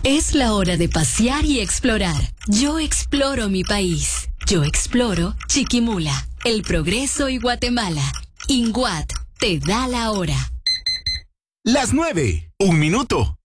Es la hora de pasear y explorar. Yo exploro mi país. Yo exploro Chiquimula, El Progreso y Guatemala. INGUAT te da la hora. Las 9:01 minuto.